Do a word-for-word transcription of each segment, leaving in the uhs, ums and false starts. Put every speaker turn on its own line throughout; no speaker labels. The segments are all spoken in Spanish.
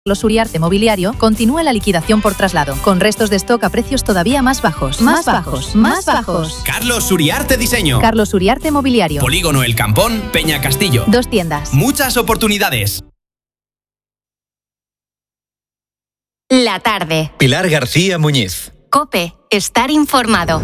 Carlos Uriarte Mobiliario continúa la liquidación por traslado, con restos de stock a precios todavía más bajos. Más bajos, más bajos.
Carlos Uriarte Diseño.
Carlos Uriarte Mobiliario.
Polígono El Campón, Peña Castillo.
Dos tiendas.
Muchas oportunidades.
La tarde.
Pilar García Muñiz.
COPE. Estar informado.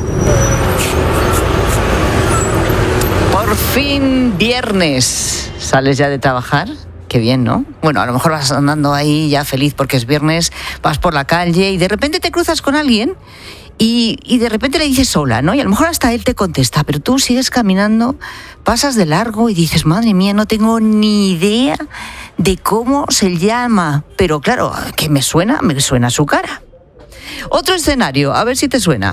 Por fin viernes. ¿Sales ya de trabajar? Qué bien, ¿no? Bueno, a lo mejor vas andando ahí ya feliz porque es viernes, vas por la calle y de repente te cruzas con alguien y, y de repente le dices hola, ¿no? Y a lo mejor hasta él te contesta, pero tú sigues caminando, pasas de largo y dices, madre mía, no tengo ni idea de cómo se llama. Pero claro, que me suena, me suena su cara. Otro escenario, a ver si te suena.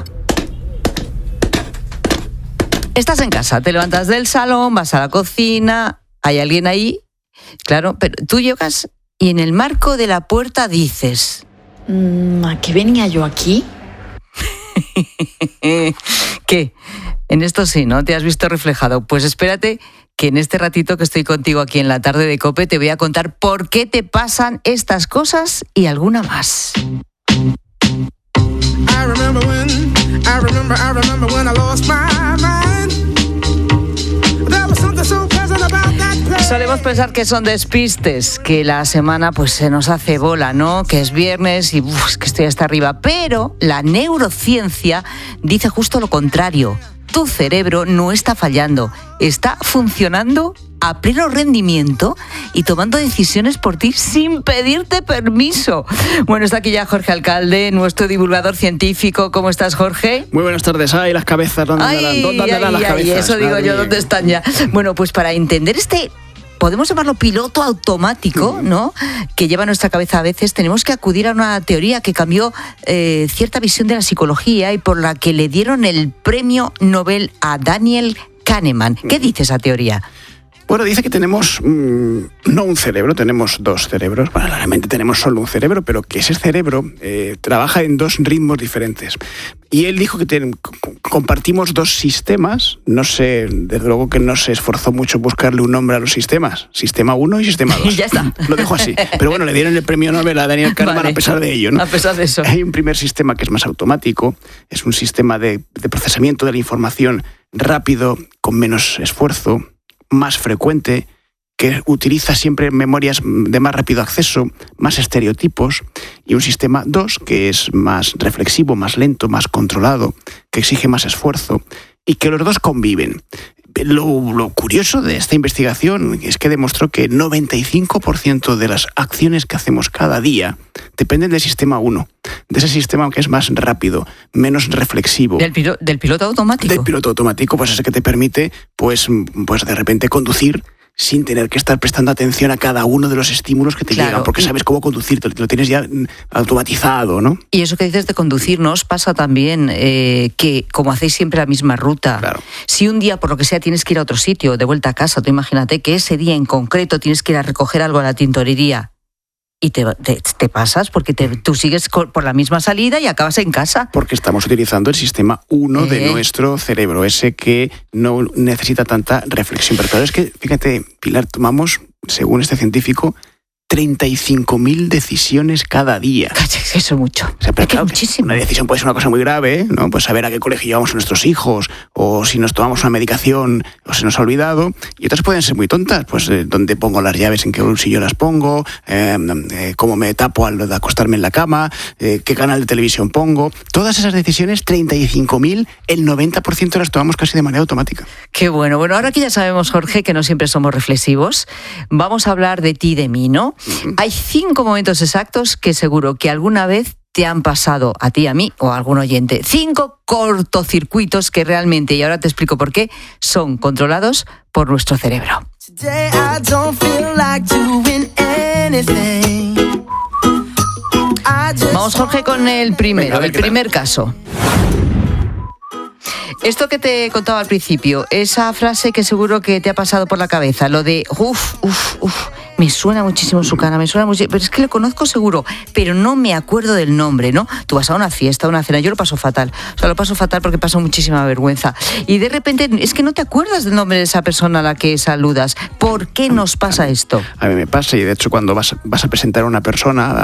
Estás en casa, te levantas del salón, vas a la cocina, hay alguien ahí. Claro, pero tú llegas y en el marco de la puerta dices...
¿A qué venía yo aquí?
¿Qué? En esto sí, ¿no? ¿Te has visto reflejado? Pues espérate que en este ratito que estoy contigo aquí en la tarde de COPE te voy a contar por qué te pasan estas cosas y alguna más. I remember when, I remember, I remember when I lost my mind. There was something so pleasant about that place. Solemos pensar que son despistes, que la semana pues se nos hace bola, ¿no? Que es viernes y uf, que estoy hasta arriba. Pero la neurociencia dice justo lo contrario. Tu cerebro no está fallando, está funcionando a pleno rendimiento y tomando decisiones por ti sin pedirte permiso. Bueno, está aquí ya Jorge Alcalde, nuestro divulgador científico. ¿Cómo estás, Jorge?
Muy buenas tardes. Ay, las cabezas, ¿dónde
ay,
andarán? ¿Dónde andarán
ay,
las
ay,
cabezas?
Eso digo
Madre
yo,
mía.
¿dónde están ya? Bueno, pues para entender este... podemos llamarlo piloto automático, ¿no? Que lleva nuestra cabeza a veces, tenemos que acudir a una teoría que cambió eh, cierta visión de la psicología y por la que le dieron el premio Nobel a Daniel Kahneman. ¿Qué dice esa teoría?
Bueno, dice que tenemos mmm, no un cerebro, tenemos dos cerebros. Bueno, realmente tenemos solo un cerebro, pero que ese cerebro eh, trabaja en dos ritmos diferentes. Y él dijo que ten, compartimos dos sistemas. No sé, desde luego que no se esforzó mucho buscarle un nombre a los sistemas. Sistema uno y sistema dos.
Ya está.
Lo dejo así. Pero bueno, le dieron el premio Nobel a Daniel Kahneman vale. a pesar de ello, ¿no?
A pesar de eso.
Hay un primer sistema que es más automático. Es un sistema de, de procesamiento de la información rápido, con menos esfuerzo, más frecuente, que utiliza siempre memorias de más rápido acceso, más estereotipos, y un sistema dos que es más reflexivo, más lento, más controlado, que exige más esfuerzo, y que los dos conviven. Lo, lo curioso de esta investigación es que demostró que el noventa y cinco por ciento de las acciones que hacemos cada día dependen del sistema uno, de ese sistema que es más rápido, menos reflexivo.
¿Del, pilo, del piloto automático?
Del piloto automático, pues ese que te permite, pues, pues de repente conducir sin tener que estar prestando atención a cada uno de los estímulos que te
claro.
llegan, porque sabes cómo conducir, te lo tienes ya automatizado, ¿no?
Y eso que dices de conducir, ¿nos pasa también eh, que, como hacéis siempre la misma ruta,
claro.
si un día, por lo que sea, tienes que ir a otro sitio, de vuelta a casa, tú imagínate que ese día en concreto tienes que ir a recoger algo a la tintorería, y te, te, te pasas porque te, tú sigues por la misma salida y acabas en casa.
Porque estamos utilizando el sistema uno eh. de nuestro cerebro, ese que no necesita tanta reflexión. Pero claro, es que, fíjate, Pilar, tomamos, según este científico, treinta y cinco mil decisiones cada día.
Eso es mucho.
O sea, pero claro,
muchísimo.
Una decisión puede ser una cosa muy grave, ¿no? Pues saber a qué colegio llevamos a nuestros hijos, o si nos tomamos una medicación o se nos ha olvidado. Y otras pueden ser muy tontas, pues eh, dónde pongo las llaves, en qué bolsillo las pongo, eh, eh, cómo me tapo al de acostarme en la cama, eh, qué canal de televisión pongo. Todas esas decisiones, treinta y cinco mil, el noventa por ciento las tomamos casi de manera automática.
Qué bueno. Bueno, ahora que ya sabemos, Jorge, que no siempre somos reflexivos, vamos a hablar de ti y de mí, ¿no? Uh-huh. Hay cinco momentos exactos que seguro que alguna vez te han pasado a ti, a mí o a algún oyente. Cinco cortocircuitos que realmente, y ahora te explico por qué, son controlados por nuestro cerebro. Vamos, Jorge, con el primero, el primer caso. Esto que te contaba al principio, esa frase que seguro que te ha pasado por la cabeza, lo de uff, uff, uff, Me suena muchísimo su cara, me suena muchísimo, pero es que le conozco seguro, pero no me acuerdo del nombre, ¿no? Tú vas a una fiesta, a una cena, yo lo paso fatal, o sea, lo paso fatal porque paso muchísima vergüenza. Y de repente es que no te acuerdas del nombre de esa persona a la que saludas. ¿Por qué nos pasa esto?
A mí me pasa, y de hecho cuando vas, vas a presentar a una persona,